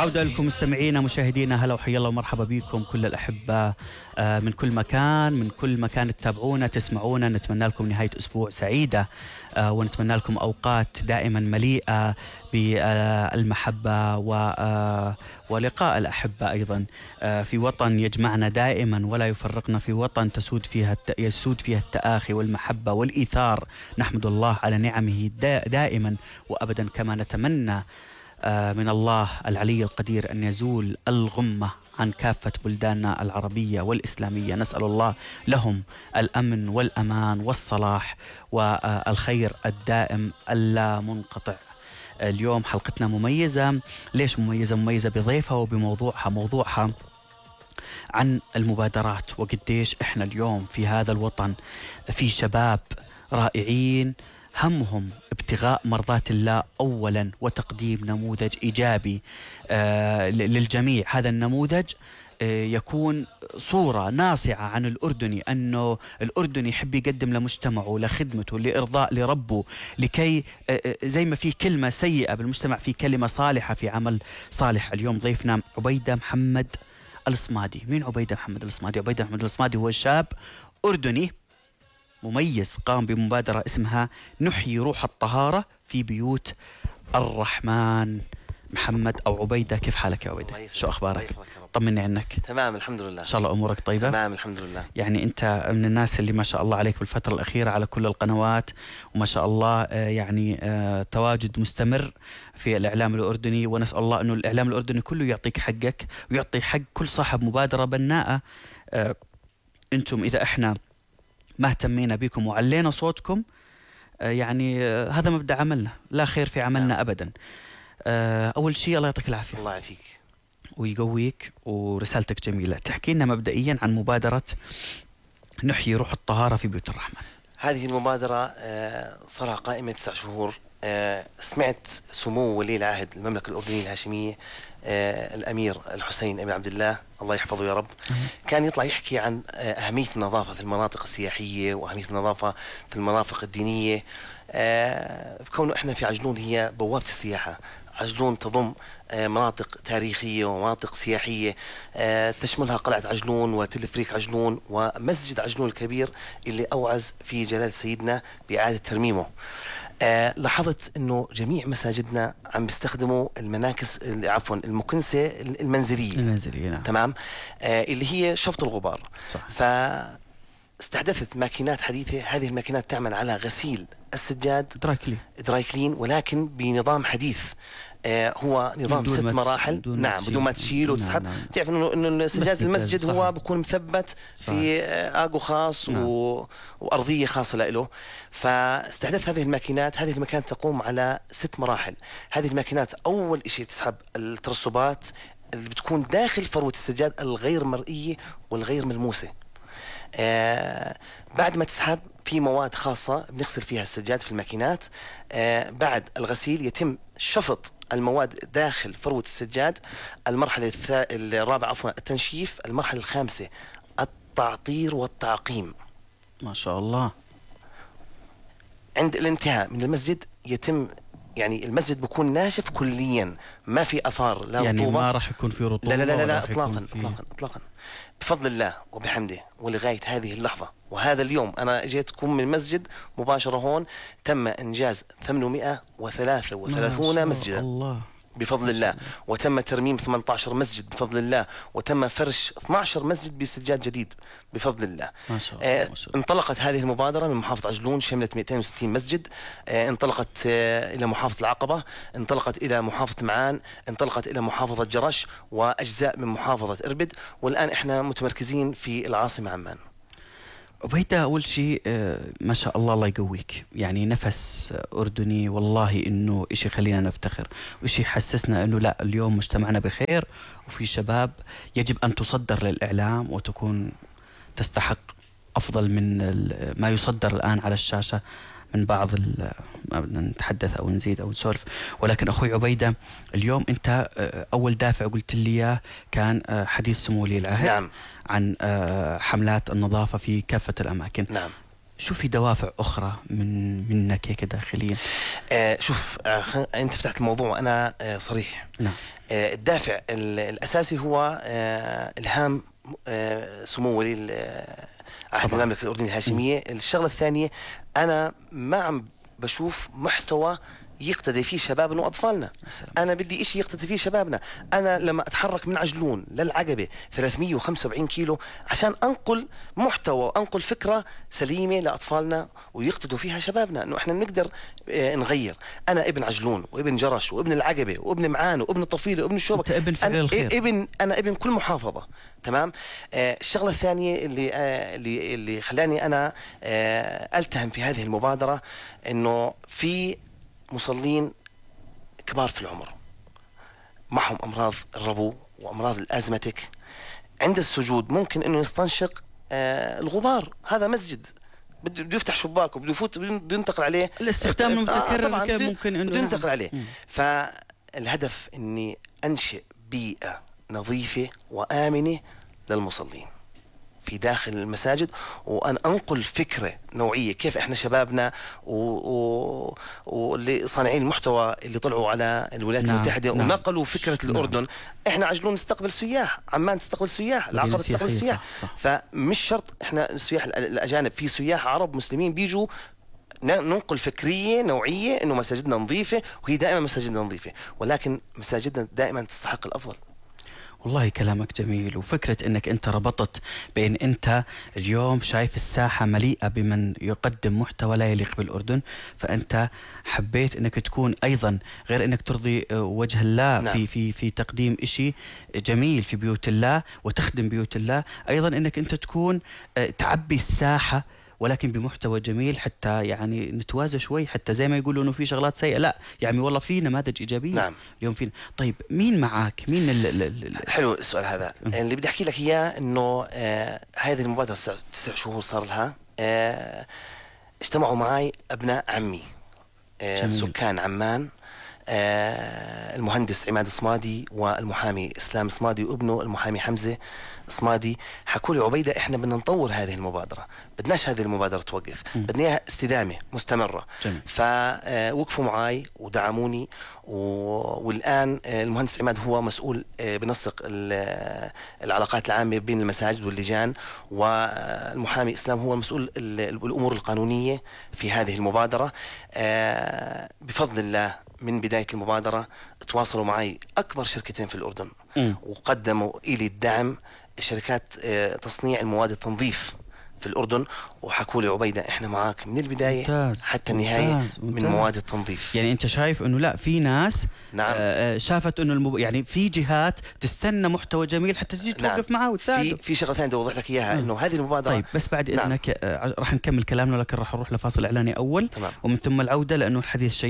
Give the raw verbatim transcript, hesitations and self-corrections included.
وعودة لكم مستمعينا مشاهدينا، هلا وحيا الله ومرحبا بكم كل الأحبة من كل مكان من كل مكان تتابعونا تسمعونا. نتمنى لكم نهاية أسبوع سعيدة ونتمنى لكم أوقات دائما مليئة بالمحبة ولقاء الأحبة أيضا في وطن يجمعنا دائما ولا يفرقنا، في وطن تسود فيها يسود فيها التآخي والمحبة والإيثار. نحمد الله على نعمه دائما وأبدا، كما نتمنى من الله العلي القدير أن يزول الغمة عن كافة بلداننا العربية والإسلامية. نسأل الله لهم الأمن والأمان والصلاح والخير الدائم اللا منقطع. اليوم حلقتنا مميزة. ليش مميزة؟ مميزة بضيفها وبموضوعها. موضوعها عن المبادرات، وقديش إحنا اليوم في هذا الوطن في شباب رائعين همهم ابتغاء مرضات الله أولا وتقديم نموذج إيجابي آه للجميع. هذا النموذج آه يكون صورة ناصعة عن الأردني، أنه الأردني يحب يقدم لمجتمعه، لخدمته، لإرضاء لربه، لكي آه زي ما في كلمة سيئة بالمجتمع في كلمة صالحة في عمل صالح. اليوم ضيفنا عبيدة محمد الصمادي. مين عبيدة محمد الصمادي؟ عبيدة محمد الصمادي هو شاب أردني مميز قام بمبادرة اسمها نحيي روح الطهارة في بيوت الرحمن. محمد أو عبيدة، كيف حالك يا عبيدة؟ شو أخبارك؟ طمني عنك. تمام الحمد لله. إن شاء الله أمورك طيبة؟ تمام الحمد لله. يعني أنت من الناس اللي ما شاء الله عليك بالفترة الأخيرة على كل القنوات، وما شاء الله يعني تواجد مستمر في الإعلام الأردني، ونسأل الله أنه الإعلام الأردني كله يعطيك حقك ويعطي حق كل صاحب مبادرة بناءة. أنتم إذا إحنا ما اهتمينا بكم وعلينا صوتكم يعني هذا مبدأ عملنا، لا خير في عملنا أبدا. أول شيء الله يعطيك العافية. الله يعافيك ويقويك، ورسالتك جميلة. تحكي لنا مبدئيا عن مبادرة نحيي روح الطهارة في بيوت الرحمن. هذه المبادرة صار قائمة تسع شهور. سمعت سمو ولي العهد المملكة الأردنية الهاشمية الأمير الحسين ابن عبد الله الله يحفظه يا رب، كان يطلع يحكي عن أهمية النظافة في المناطق السياحية وأهمية النظافة في المناطق الدينية. كونه إحنا في عجلون هي بوابة السياحة. عجلون تضم مناطق تاريخية ومناطق سياحية تشملها قلعة عجلون وتلفريك عجلون ومسجد عجلون الكبير اللي أوعز في جلالة سيدنا بإعادة ترميمه. آه لاحظت انه جميع مساجدنا عم بيستخدموا المناكس عفوا المكنسه المنزليه المنزليه نعم. تمام. آه اللي هي شفط الغبار. صح. فاستحدثت ماكينات حديثه. هذه الماكينات تعمل على غسيل السجاد درايكلين درايكلين ولكن بنظام حديث. آه هو نظام ست مراحل. نعم بدون ما تشيل وتسحب. نعم. تعرف انه انه سجاد المسجد صحيح. هو بيكون مثبت في آه اجو خاص. نعم. و... وارضيه خاصه له. فاستحدث هذه الماكينات. هذه الماكينات تقوم على ست مراحل. هذه الماكينات اول شيء تسحب الترسبات اللي بتكون داخل فروه السجاد الغير مرئيه والغير ملموسه. آه بعد ما تسحب في مواد خاصة بنغسل فيها السجاد في الماكينات. آه بعد الغسيل يتم شفط المواد داخل فروة السجاد. المرحلة الثا... الرابعة عفوا التنشيف. المرحلة الخامسة التعطير والتعقيم. ما شاء الله. عند الانتهاء من المسجد يتم يعني المسجد بيكون ناشف كليا، ما في اثار لا يعني رطوبه. ما راح يكون في رطوبه. لا لا لا, لا اطلاقا اطلاقا اطلاقا بفضل الله وبحمده. ولغايه هذه اللحظه وهذا اليوم انا جيتكم من المسجد مباشره هون تم انجاز ثمانمئة وثلاثة وثلاثين مسجدا الله بفضل الله، وتم ترميم ثمانية عشر مسجد بفضل الله، وتم فرش اثني عشر مسجد بسجاد جديد بفضل الله. ما شاء الله. آه انطلقت هذه المبادرة من محافظة عجلون، شملت مئتين وستين مسجد. آه انطلقت آه إلى محافظة العقبة، انطلقت إلى محافظة معان، انطلقت إلى محافظة جرش وأجزاء من محافظة إربد، والآن إحنا متمركزين في العاصمة عمان. عبيدة أول شيء ما شاء الله الله يقويك، يعني نفس أردني والله إنه إشي خلينا نفتخر، وإشي يحسسنا إنه لا اليوم مجتمعنا بخير وفي شباب يجب أن تصدر للإعلام وتكون تستحق أفضل من ما يصدر الآن على الشاشة من بعض ما بدنا نتحدث أو نزيد أو نسولف. ولكن أخوي عبيدة اليوم أنت أول دافع قلت لي إياه كان حديث سمو ولي العهد. نعم. عن حملات النظافة في كافة الأماكن. نعم. شو في دوافع أخرى من منك هيك داخليا؟ آه شوف آه أنت فتحت الموضوع وأنا آه صريح. نعم. آه الدافع الأساسي هو آه إلهام آه سمو ولي عهد المملكة الأردنية الهاشمية. م. الشغلة الثانية أنا ما عم بشوف محتوى يقتدي فيه شبابنا وأطفالنا. أنا بدي إشي يقتدي فيه شبابنا. أنا لما أتحرك من عجلون للعقبة ثلاثمية وخمسة وأربعين كيلو عشان أنقل محتوى وأنقل فكرة سليمة لأطفالنا ويقتدوا فيها شبابنا، إنه إحنا بنقدر آه نغير. أنا ابن عجلون وابن جرش وابن العقبة وابن معان وابن الطفيلة وابن الشوبك. ابن أنا الخير. ابن أنا ابن كل محافظة. تمام. آه الشغلة الثانية اللي آه اللي اللي خلاني أنا آه ألتهم في هذه المبادرة إنه في مصلين كبار في العمر معهم أمراض الربو وأمراض الأزمتك، عند السجود ممكن إنه يستنشق آه الغبار. هذا مسجد بده يفتح شباكه بده يفوت بده ينتقل عليه الاستخدام المتكرر. آه ممكن إنه بده ينتقل عليه. مم. فالهدف إني أنشئ بيئة نظيفة وآمنة للمصلين في داخل المساجد، وأن أنقل فكرة نوعية كيف إحنا شبابنا واللي صانعين المحتوى اللي طلعوا على الولايات نعم. المتحدة نعم. ونقلوا فكرة نعم. الأردن. إحنا عجلون نستقبل سياح، عمان تستقبل سياح، العقبة تستقبل سياح. صح. صح. فمش شرط إحنا السياح الأجانب، في سياح عرب مسلمين بيجوا ننقل فكرية نوعية إنه مساجدنا نظيفة، وهي دائما مساجدنا نظيفة، ولكن مساجدنا دائما تستحق الأفضل. والله كلامك جميل، وفكرة انك انت ربطت بين انت اليوم شايف الساحة مليئة بمن يقدم محتوى لا يليق بالأردن، فانت حبيت انك تكون ايضا غير انك ترضي وجه الله نعم. في في في تقديم اشي جميل في بيوت الله وتخدم بيوت الله، ايضا انك انت تكون تعبي الساحة ولكن بمحتوى جميل، حتى يعني نتوازى شوي، حتى زي ما يقولوا انه في شغلات سيئه، لا يعني والله في نماذج ايجابيه. نعم. اليوم فينا. طيب مين معك؟ مين ال ال ال حلو السؤال هذا. م. اللي بدي احكي لك اياه انه آه هذه المبادره تسع شهور صار لها. آه اجتمعوا معي ابناء عمي آه سكان عمان، آه المهندس عماد الصمادي والمحامي اسلام الصمادي وابنه المحامي حمزه الصمادي. حكوا لي عبيده احنا بدنا نطور هذه المبادره، بدناش هذه المبادره توقف، بدنا اياها استدامه مستمره. فوقفوا معي ودعموني، والان المهندس عماد هو مسؤول بنسق العلاقات العامه بين المساجد واللجان، والمحامي اسلام هو مسؤول الامور القانونيه في هذه المبادره. بفضل الله من بداية المبادرة تواصلوا معي أكبر شركتين في الأردن م. وقدموا إلي الدعم، شركات تصنيع المواد التنظيف في الأردن، وحكوا لي عبيدة إحنا معاك من البداية ممتاز. حتى النهاية ممتاز. ممتاز. من مواد التنظيف. يعني أنت شايف أنه لا، في ناس نعم. آه شافت أنه المب... يعني في جهات تستنى محتوى جميل حتى تجي توقف نعم. معه وتساعده. في في شغلة ثانية بدي أوضح لك إياها، إنه هذه المبادرة. طيب بس بعد نعم. إذنك آه راح نكمل كلامنا، لكن راح نروح لفاصل إعلاني أول تمام. ومن ثم العودة، لأنه الحديث شيق